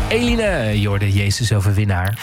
Eline, Jorde, Jezus overwinnaar.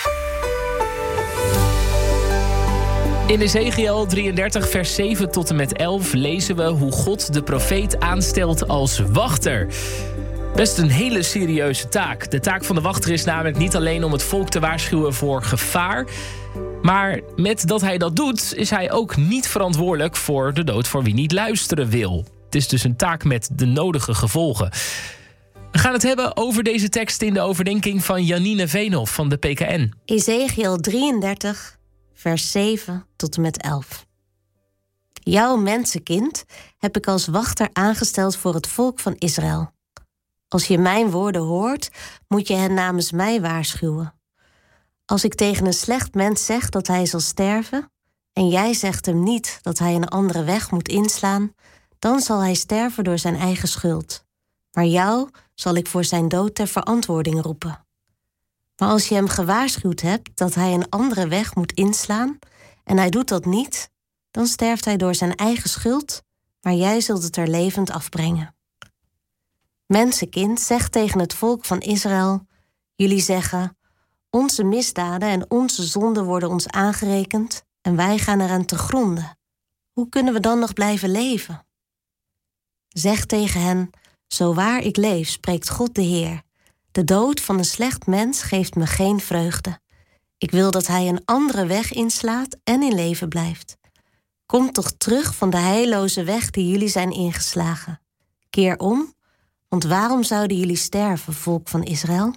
In Ezechiël 33, vers 7 tot en met 11 lezen we hoe God de profeet aanstelt als wachter. Best een hele serieuze taak. De taak van de wachter is namelijk niet alleen om het volk te waarschuwen voor gevaar, maar met dat hij dat doet, is hij ook niet verantwoordelijk voor de dood voor wie niet luisteren wil. Het is dus een taak met de nodige gevolgen. We gaan het hebben over deze tekst in de overdenking van Janine Veenhoff van de PKN. Ezechiël 33, vers 7 tot en met 11. Jouw mensenkind heb ik als wachter aangesteld voor het volk van Israël. Als je mijn woorden hoort, moet je hen namens mij waarschuwen. Als ik tegen een slecht mens zeg dat hij zal sterven, en jij zegt hem niet dat hij een andere weg moet inslaan, dan zal hij sterven door zijn eigen schuld. Maar jou zal ik voor zijn dood ter verantwoording roepen. Maar als je hem gewaarschuwd hebt dat hij een andere weg moet inslaan, en hij doet dat niet, dan sterft hij door zijn eigen schuld, maar jij zult het er levend afbrengen. Mensenkind, zeg tegen het volk van Israël, jullie zeggen, onze misdaden en onze zonden worden ons aangerekend en wij gaan eraan te gronden. Hoe kunnen we dan nog blijven leven? Zeg tegen hen, zo waar ik leef, spreekt God de Heer. De dood van een slecht mens geeft me geen vreugde. Ik wil dat hij een andere weg inslaat en in leven blijft. Kom toch terug van de heilloze weg die jullie zijn ingeslagen. Keer om, want waarom zouden jullie sterven, volk van Israël?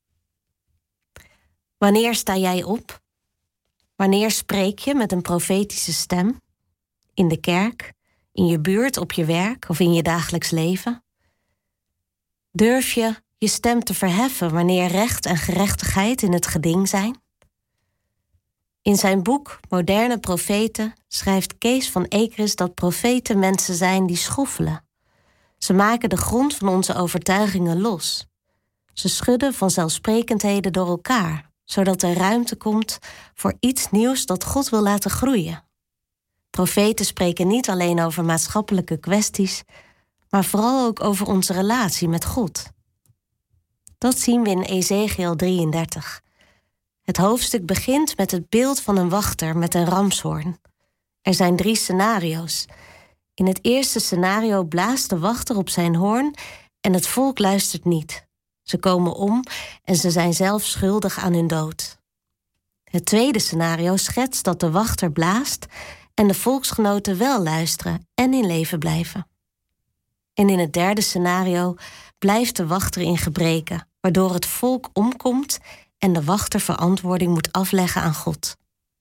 Wanneer sta jij op? Wanneer spreek je met een profetische stem? In de kerk, in je buurt, op je werk of in je dagelijks leven? Durf je je stem te verheffen wanneer recht en gerechtigheid in het geding zijn? In zijn boek Moderne Profeten schrijft Kees van Ekeris dat profeten mensen zijn die schoffelen. Ze maken de grond van onze overtuigingen los. Ze schudden vanzelfsprekendheden door elkaar, zodat er ruimte komt voor iets nieuws dat God wil laten groeien. Profeten spreken niet alleen over maatschappelijke kwesties, maar vooral ook over onze relatie met God. Dat zien we in Ezechiël 33. Het hoofdstuk begint met het beeld van een wachter met een ramshoorn. Er zijn 3 scenario's. In het eerste scenario blaast de wachter op zijn hoorn en het volk luistert niet. Ze komen om en ze zijn zelf schuldig aan hun dood. Het tweede scenario schetst dat de wachter blaast en de volksgenoten wel luisteren en in leven blijven. En in het derde scenario blijft de wachter in gebreken, waardoor het volk omkomt en de wachter verantwoording moet afleggen aan God.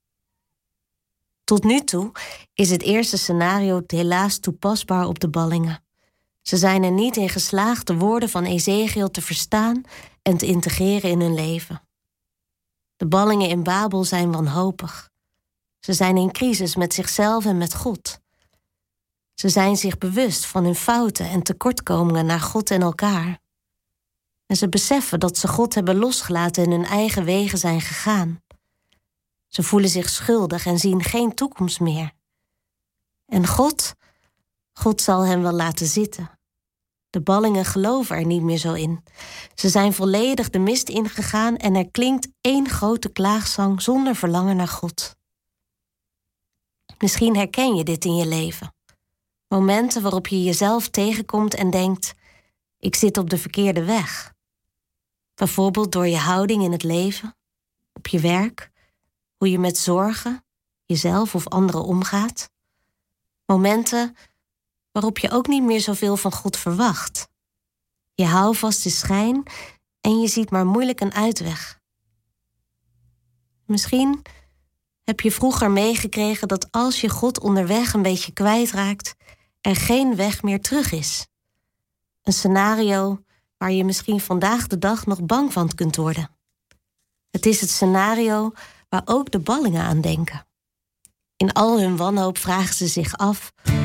Tot nu toe is het eerste scenario helaas toepasbaar op de ballingen. Ze zijn er niet in geslaagd de woorden van Ezechiël te verstaan en te integreren in hun leven. De ballingen in Babel zijn wanhopig. Ze zijn in crisis met zichzelf en met God. Ze zijn zich bewust van hun fouten en tekortkomingen naar God en elkaar. En ze beseffen dat ze God hebben losgelaten en hun eigen wegen zijn gegaan. Ze voelen zich schuldig en zien geen toekomst meer. En God zal hen wel laten zitten. De ballingen geloven er niet meer zo in. Ze zijn volledig de mist ingegaan en er klinkt 1 grote klaagzang zonder verlangen naar God. Misschien herken je dit in je leven. Momenten waarop je jezelf tegenkomt en denkt, ik zit op de verkeerde weg. Bijvoorbeeld door je houding in het leven, op je werk, hoe je met zorgen, jezelf of anderen omgaat. Momenten waarop je ook niet meer zoveel van God verwacht. Je houvast is schijn en je ziet maar moeilijk een uitweg. Misschien heb je vroeger meegekregen dat als je God onderweg een beetje kwijtraakt, er geen weg meer terug is. Een scenario waar je misschien vandaag de dag nog bang van kunt worden. Het is het scenario waar ook de ballingen aan denken. In al hun wanhoop vragen ze zich af,